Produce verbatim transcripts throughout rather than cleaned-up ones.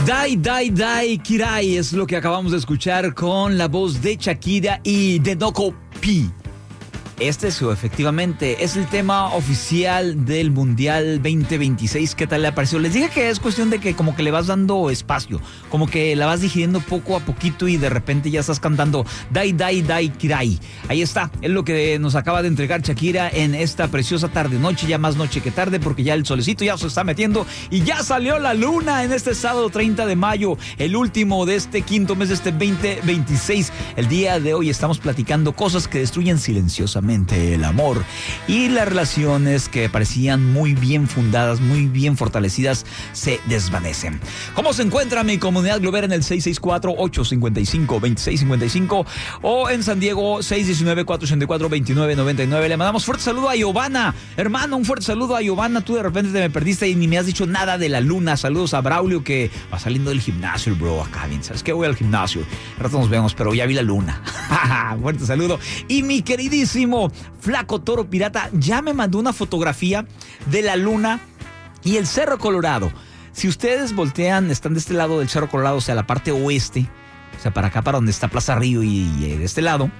Dai, dai, dai, Kirai es lo que acabamos de escuchar con la voz de Shakira y de Doko P. Este es, efectivamente, es el tema oficial del Mundial veinte veintiséis. ¿Qué tal le ha parecido? Les dije que es cuestión de que como que le vas dando espacio, como que la vas digiriendo poco a poquito y de repente ya estás cantando Dai, dai, dai, Kirai. Ahí está, es lo que nos acaba de entregar Shakira en esta preciosa tarde-noche, ya más noche que tarde, porque ya el solecito ya se está metiendo y ya salió la luna en este sábado treinta de mayo, el último de este quinto mes de este veinte veintiséis. El día de hoy estamos platicando cosas que destruyen silenciosamente el amor y las relaciones que parecían muy bien fundadas, muy bien fortalecidas, se desvanecen. ¿Cómo se encuentra mi comunidad globera en el seis seis cuatro, ocho cinco cinco, dos seis cinco cinco o en San Diego seis uno nueve, cuatro ocho cuatro, dos nueve nueve nueve? Le mandamos fuerte saludo a Giovanna, hermano, un fuerte saludo a Giovanna. Tú de repente te me perdiste y ni me has dicho nada de la luna. Saludos a Braulio, que va saliendo del gimnasio, el bro, acá bien, ¿sabes qué? Voy al gimnasio, al rato nos vemos, pero ya vi la luna. Fuerte saludo. Y mi queridísimo Flaco Toro Pirata ya me mandó una fotografía de la luna y el Cerro Colorado. Si ustedes voltean, están de este lado del Cerro Colorado, o sea, la parte oeste, o sea, para acá, para donde está Plaza Río, y, y de este lado,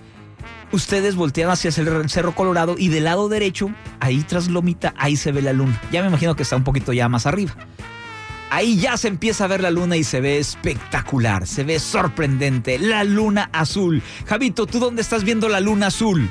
ustedes voltean hacia el Cerro Colorado y del lado derecho, ahí tras Lomita, ahí se ve la luna. Ya me imagino que está un poquito ya más arriba. Ahí ya se empieza a ver la luna y se ve espectacular, se ve sorprendente, la luna azul. Javito, ¿tú dónde estás viendo la luna azul?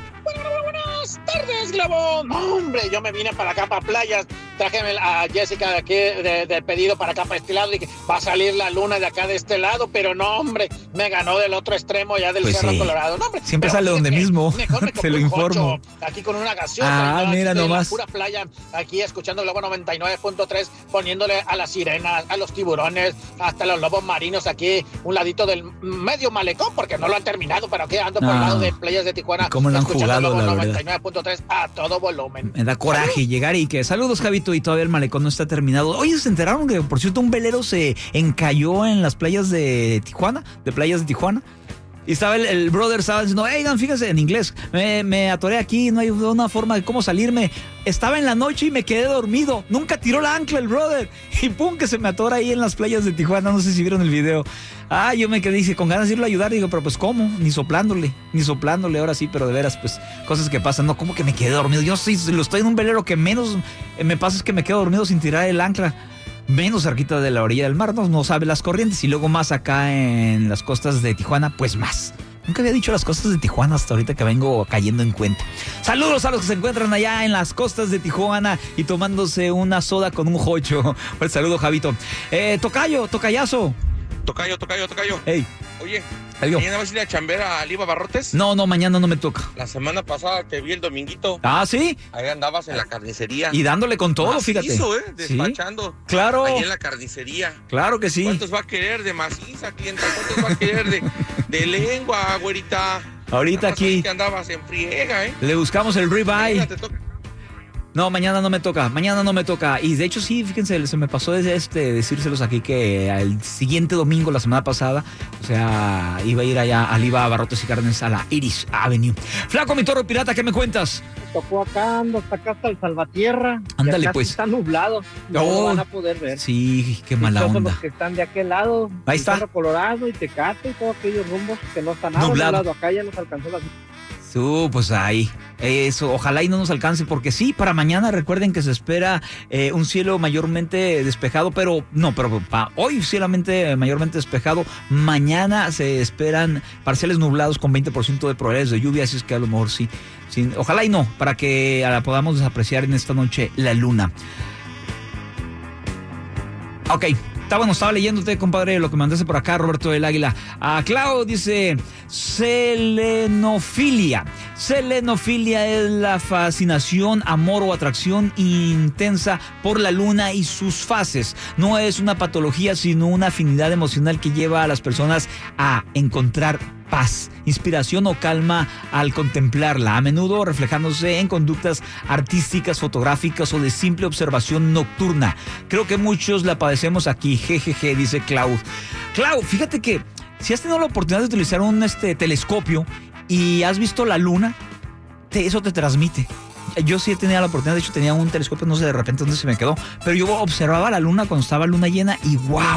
Buenas tardes, Globo. No, hombre, yo me vine para acá, para playas. Traje a Jessica de aquí, de, de pedido para acá, para este lado. Y va a salir la luna de acá, de este lado. Pero no, hombre, me ganó del otro extremo, ya del pues Cerro sí. Colorado. No, hombre, siempre sale donde mismo. Te lo informo. Aquí con una gaseosa. Ah, ¿no? mira Aquí nomás. En la pura playa, aquí escuchando Globo noventa y nueve punto tres, poniéndole a las sirenas, a los tiburones, hasta los lobos marinos aquí, un ladito del medio malecón, porque no lo han terminado, pero aquí ando por el no. lado de playas de Tijuana. ¿Cómo lo han jugado, Globo la noventa y nueve punto tres a todo volumen. Me da coraje ¿Salud? llegar y que saludos, Javito, y todavía el malecón no está terminado. Oye, ¿se enteraron que, por cierto, un velero se encalló en las playas de Tijuana? De playas de Tijuana. Y estaba el, el brother, estaba diciendo, oigan, fíjense, en inglés, me, me atoré aquí, no hay una forma de cómo salirme. Estaba en la noche y me quedé dormido. Nunca tiró la ancla el brother. Y pum, que se me atora ahí en las playas de Tijuana. No sé si vieron el video. Ah, yo me quedé, dije, con ganas de irlo a ayudar. Digo, pero pues, ¿cómo? Ni soplándole, ni soplándole, ahora sí, pero de veras, pues, cosas que pasan. No, ¿cómo que me quedé dormido? Yo sí, lo estoy en un velero que menos me pasa es que me quedo dormido sin tirar el ancla. Menos cerquita de la orilla del mar, no, no sabe las corrientes. Y luego más acá en las costas de Tijuana, pues más. Nunca había dicho las costas de Tijuana hasta ahorita que vengo cayendo en cuenta. Saludos a los que se encuentran allá en las costas de Tijuana y tomándose una soda con un jocho. Pues saludo, Javito. Eh, tocayo, tocayazo. Tocayo, tocayo, tocayo. Ey. Oye, Adiós. ¿mañana vas a ir a chambear a Liva Barrotes? No, no, mañana no me toca. La semana pasada te vi el dominguito. Ah, ¿sí? Ahí andabas en la carnicería. Y dándole con todo, Macizo, fíjate. ¿eh? Despachando. ¿Sí? Claro. Ahí en la carnicería. Claro que sí. ¿Cuántos va a querer de maciza, clienta? ¿Cuántos va a querer de, de lengua, güerita? Ahorita aquí. Que andabas en friega, ¿eh? Le buscamos el ribeye. Te toca. No, mañana no me toca, mañana no me toca. Y de hecho sí, fíjense, se me pasó desde este decírselos aquí que el siguiente domingo, la semana pasada, o sea, iba a ir allá a Liva Barrotes y Carnes a la Iris Avenue. Flaco, mi toro pirata, ¿qué me cuentas? Tocó acá, ando hasta acá hasta el Salvatierra. Ándale, acá pues. Está nublado, no Oh, lo van a poder ver. Sí, qué mala Todos onda. los que están de aquel lado, Ahí está. Cerro Colorado y Tecate y todos aquellos rumbos que no están nada Nublado. nublado. Acá ya nos alcanzó la... Uh, pues ahí, eso, ojalá y no nos alcance, porque sí, para mañana recuerden que se espera eh, un cielo mayormente despejado, pero no, pero para hoy cielamente mayormente despejado. Mañana se esperan parciales nublados con veinte por ciento de probabilidades de lluvia, así es que a lo mejor sí, sí, ojalá y no, para que la podamos apreciar en esta noche la luna. Ok. Está bueno, estaba leyéndote, compadre, lo que mandaste por acá, Roberto del Águila. A Clau dice, selenofilia. Selenofilia es la fascinación, amor o atracción intensa por la luna y sus fases. No es una patología, sino una afinidad emocional que lleva a las personas a encontrar paz, inspiración o calma al contemplarla, a menudo reflejándose en conductas artísticas, fotográficas o de simple observación nocturna. Creo que muchos la padecemos aquí, jejeje, dice Clau. Clau, fíjate que si has tenido la oportunidad de utilizar un este, telescopio y has visto la luna, te, eso te transmite. Yo sí tenía la oportunidad, de hecho tenía un telescopio, no sé de repente dónde se me quedó, pero yo observaba la luna cuando estaba luna llena y wow,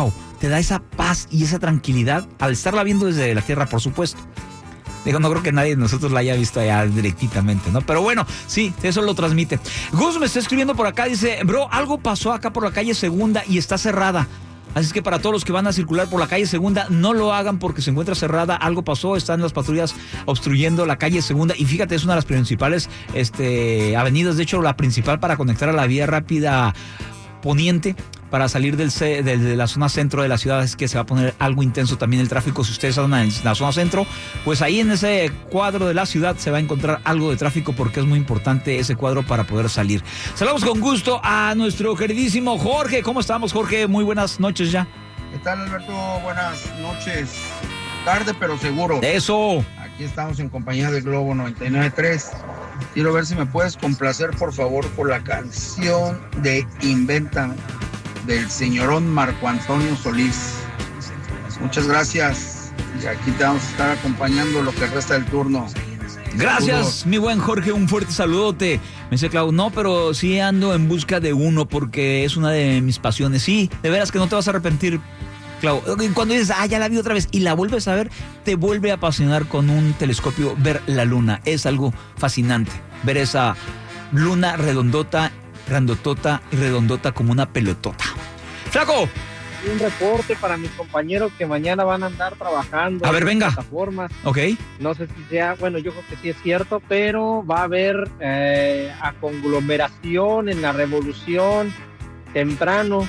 te da esa paz y esa tranquilidad al estarla viendo desde la tierra, por supuesto. Digo, no creo que nadie de nosotros la haya visto allá directamente, ¿no? Pero bueno, sí, eso lo transmite. Gus me está escribiendo por acá, dice, bro, algo pasó acá por la calle Segunda y está cerrada. Así es que para todos los que van a circular por la calle Segunda, no lo hagan porque se encuentra cerrada. Algo pasó, están las patrullas obstruyendo la calle Segunda. Y fíjate, es una de las principales este, avenidas, de hecho, la principal para conectar a la vía rápida poniente para salir del, de, de la zona centro de la ciudad. Es que se va a poner algo intenso también el tráfico. Si ustedes están en la zona centro, pues ahí en ese cuadro de la ciudad se va a encontrar algo de tráfico porque es muy importante ese cuadro para poder salir. Saludamos con gusto a nuestro queridísimo Jorge. ¿Cómo estamos, Jorge? Muy buenas noches ya. ¿Qué tal, Alberto? Buenas noches. Tarde pero seguro. Eso. Aquí estamos en compañía de Globo noventa y nueve punto tres. Quiero ver si me puedes complacer, por favor, por la canción de Inventa del señorón Marco Antonio Solís. Muchas gracias. Y aquí te vamos a estar acompañando lo que resta del turno. Gracias, Saludos. Mi buen Jorge, un fuerte saludote. Me dice Clau, no, pero sí ando en busca de uno porque es una de mis pasiones. Sí, de veras que no te vas a arrepentir, Clau. Cuando dices, ah, ya la vi otra vez y la vuelves a ver, te vuelve a apasionar con un telescopio ver la luna. Es algo fascinante ver esa luna redondota, grandotota y redondota como una pelotota. ¡Flaco! Un reporte para mis compañeros que mañana van a andar trabajando. A ver, en venga. Plataformas. Ok. No sé si sea, bueno, yo creo que sí es cierto, pero va a haber eh, a conglomeración en la Revolución temprano,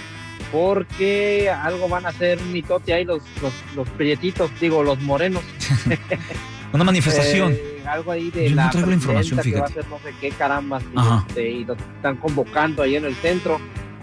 porque algo van a hacer un mitote ahí los, los, los prietitos, digo, los morenos. Una manifestación. Eh, algo ahí de Yo la no traigo la información, presidenta que va a fíjate. hacer no sé qué carambas, y, Ajá. este, y los están convocando ahí en el centro.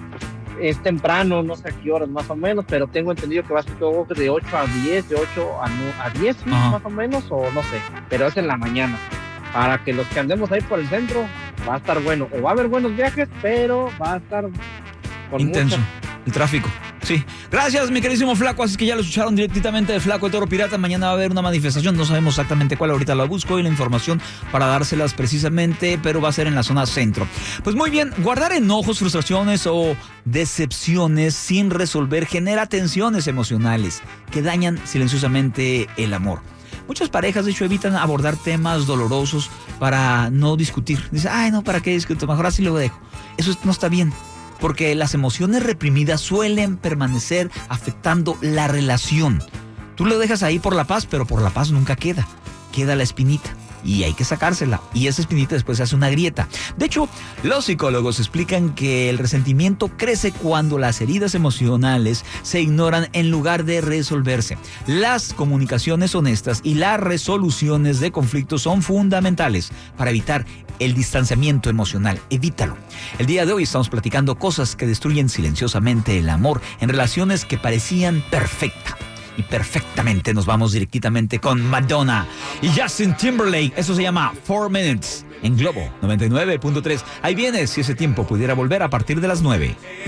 Es temprano, no sé a qué horas más o menos, pero tengo entendido que va a ser todo de ocho a diez, de ocho a diez, ¿sí? Más o menos, o no sé, pero es en la mañana. Para que los que andemos ahí por el centro, va a estar bueno. O va a haber buenos viajes, pero va a estar con intenso. mucho. El tráfico. Sí. Gracias, mi queridísimo Flaco. Así que ya lo escucharon directamente de Flaco, el Toro Pirata. Mañana va a haber una manifestación. No sabemos exactamente cuál. Ahorita la busco y la información para dárselas precisamente, pero va a ser en la zona centro. Pues muy bien, guardar enojos, frustraciones o decepciones sin resolver genera tensiones emocionales que dañan silenciosamente el amor. Muchas parejas, de hecho, evitan abordar temas dolorosos para no discutir. Dicen, ay, no, ¿para qué discuto? Mejor así lo dejo. Eso no está bien. Porque las emociones reprimidas suelen permanecer afectando la relación. Tú lo dejas ahí por la paz, pero por la paz nunca queda. Queda la espinita y hay que sacársela. Y esa espinita después se hace una grieta. De hecho, los psicólogos explican que el resentimiento crece cuando las heridas emocionales se ignoran en lugar de resolverse. Las comunicaciones honestas y las resoluciones de conflictos son fundamentales para evitar el distanciamiento emocional. Evítalo. El día de hoy estamos platicando cosas que destruyen silenciosamente el amor en relaciones que parecían perfectas. Y perfectamente nos vamos directamente con Madonna y Justin Timberlake. Eso se llama Four Minutes en Globo noventa y nueve punto tres. Ahí viene, si ese tiempo pudiera volver a partir de las nueve.